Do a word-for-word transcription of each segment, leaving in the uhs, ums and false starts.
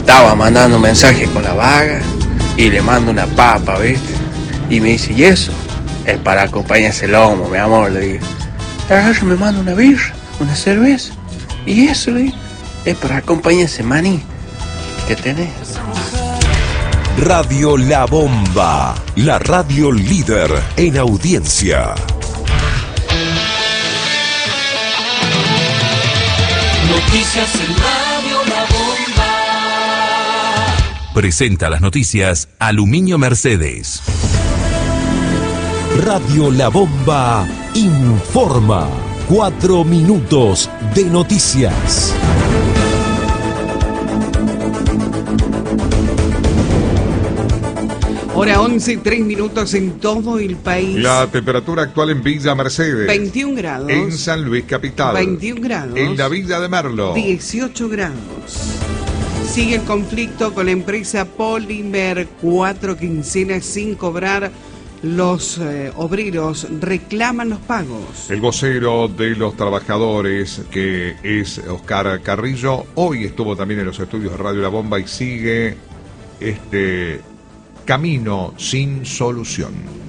estaba mandando un mensaje con la vaga y le mando una papa, ¿viste? Y me dice, ¿y eso? Es para acompañar ese lomo, mi amor, le digo. Ahora me manda una birra, una cerveza. Y eso, le digo, es para acompañar ese maní que tenés. Radio La Bomba, la radio líder en audiencia. Noticias en Radio La Bomba. Presenta las noticias Aluminio Mercedes. Radio La Bomba informa. Cuatro minutos de noticias. Hora once, tres minutos en todo el país. La temperatura actual en Villa Mercedes. veintiún grados. En San Luis Capital. veintiún grados. En la Villa de Merlo. dieciocho grados. Sigue el conflicto con la empresa Polimer. Cuatro quincenas sin cobrar. Los eh, obreros reclaman los pagos. El vocero de los trabajadores, que es Oscar Carrillo, hoy estuvo también en los estudios de Radio La Bomba y sigue este camino sin solución.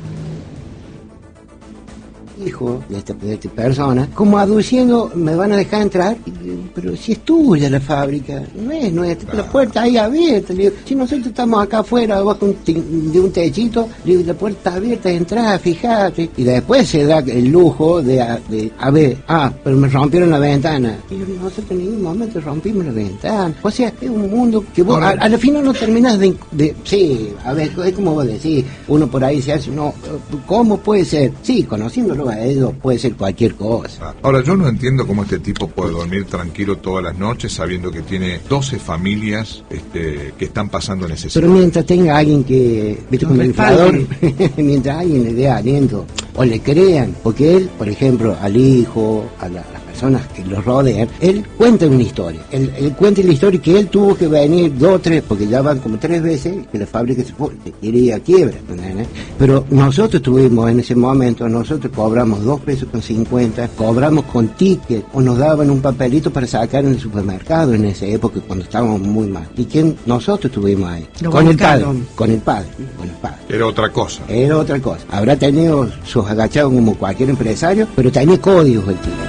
Hijo de esta, de esta persona, como aduciendo, me van a dejar entrar, pero si es tuya la fábrica, no es nuestra, la puerta ahí abierta, le digo, si nosotros estamos acá afuera, abajo un te, de un techito, le digo, la puerta abierta, entrá, fíjate, y después se da el lujo de, de, a ver, ah, pero me rompieron la ventana, y yo, nosotros en ningún momento rompimos la ventana, o sea, es un mundo que vos, a, a la final no terminás de, de, sí, a ver, es como vos decís, uno por ahí se hace, no, ¿cómo puede ser? Sí, conociéndolo a ellos puede ser cualquier cosa. Ahora, yo no entiendo cómo este tipo puede dormir tranquilo todas las noches sabiendo que tiene doce familias este, que están pasando necesidad. Pero mientras tenga alguien que, viste, como el inflador, mientras alguien le dé aliento o le crean, porque él, por ejemplo, al hijo, a la, las personas que lo rodean, él cuenta una historia, él, él cuenta la historia que él tuvo que venir dos o tres, porque ya van como tres veces que la fábrica se fue, iría a quiebra, ¿no? Pero nosotros tuvimos en ese momento, nosotros cobramos dos pesos con cincuenta, cobramos con ticket, o nos daban un papelito para sacar en el supermercado en esa época cuando estábamos muy mal. ¿Y quién? Nosotros estuvimos ahí, Lo con buscaron. el padre, con el padre, con el padre. Era otra cosa. Era otra cosa. Habrá tenido sus agachados como cualquier empresario, pero tenía códigos el tipo.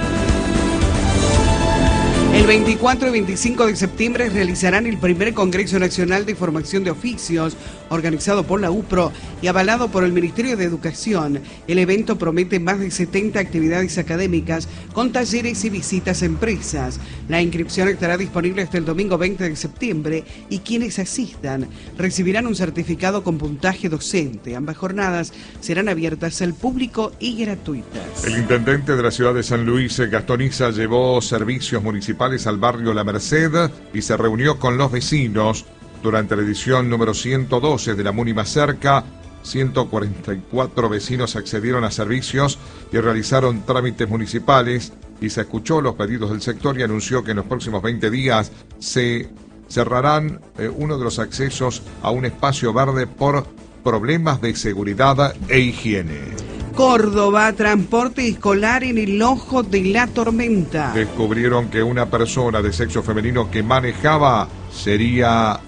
El veinticuatro y veinticinco de septiembre realizarán el primer Congreso Nacional de Formación de Oficios, organizado por la U P R O y avalado por el Ministerio de Educación. El evento promete más de setenta actividades académicas con talleres y visitas a empresas. La inscripción estará disponible hasta el domingo veinte de septiembre y quienes asistan recibirán un certificado con puntaje docente. Ambas jornadas serán abiertas al público y gratuitas. El intendente de la ciudad de San Luis, Gastón Issa, llevó servicios municipales al barrio La Merced y se reunió con los vecinos durante la edición número ciento doce de la Muni Más Cerca. ciento cuarenta y cuatro vecinos accedieron a servicios y realizaron trámites municipales, y se escuchó los pedidos del sector y anunció que en los próximos veinte días se cerrarán eh, uno de los accesos a un espacio verde por problemas de seguridad e higiene. Córdoba, transporte escolar en el ojo de la tormenta. Descubrieron que una persona de sexo femenino que manejaba sería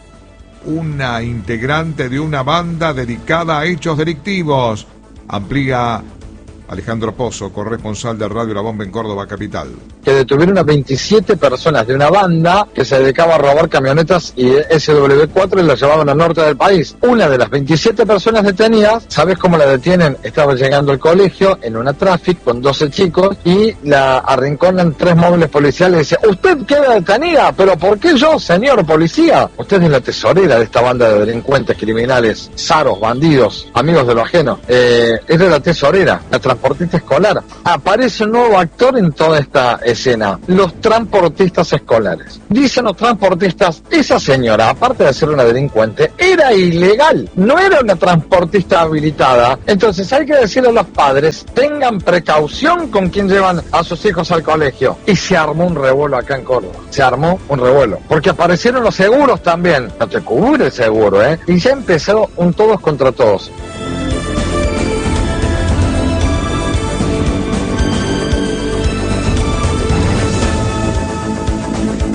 una integrante de una banda dedicada a hechos delictivos. Amplía Alejandro Pozo, corresponsal de Radio La Bomba en Córdoba capital. Que detuvieron a veintisiete personas de una banda que se dedicaba a robar camionetas y S W cuatro y las llevaban al norte del país. Una de las veintisiete personas detenidas, ¿sabes cómo la detienen? Estaba llegando al colegio en una traffic con doce chicos y la arrinconan tres móviles policiales y dice: usted queda detenida, pero ¿por qué yo, señor policía? Usted es la tesorera de esta banda de delincuentes, criminales, zaros, bandidos, amigos de lo ajeno. Eh, era la tesorera, la transportista escolar. Aparece un nuevo actor en toda esta escena: los transportistas escolares. Dicen los transportistas: esa señora, aparte de ser una delincuente, era ilegal, no era una transportista habilitada. Entonces hay que decirle a los padres: tengan precaución con quien llevan a sus hijos al colegio. Y se armó un revuelo acá en Córdoba, se armó un revuelo, porque aparecieron los seguros también. No te cubre el seguro, ¿eh? Y ya empezó un todos contra todos.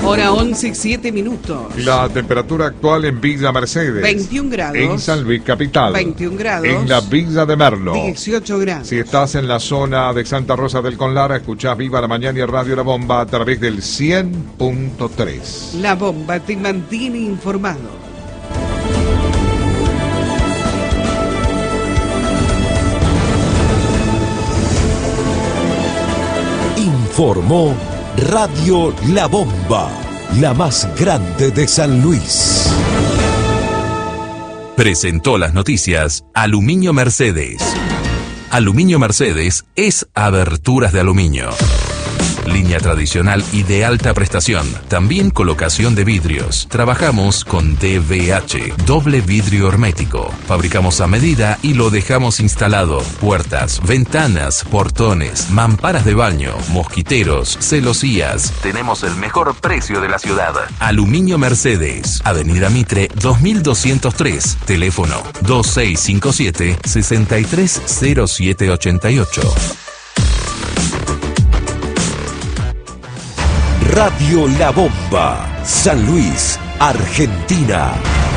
Hora once, siete minutos. La temperatura actual en Villa Mercedes. veintiún grados. En San Luis Capital. veintiún grados. En la Villa de Merlo. dieciocho grados. Si estás en la zona de Santa Rosa del Conlara, escuchás Viva la Mañana y Radio La Bomba a través del cien punto tres. La Bomba te mantiene informado. Informó Radio La Bomba, la más grande de San Luis. Presentó las noticias Aluminio Mercedes. Aluminio Mercedes es aberturas de aluminio. Línea tradicional y de alta prestación. También colocación de vidrios. Trabajamos con D V H, doble vidrio hermético. Fabricamos a medida y lo dejamos instalado. Puertas, ventanas, portones, mamparas de baño, mosquiteros, celosías. Tenemos el mejor precio de la ciudad. Aluminio Mercedes. Avenida Mitre dos mil doscientos tres. Teléfono dos seis cinco siete, seis tres cero siete ocho ocho. Radio La Bomba, San Luis, Argentina.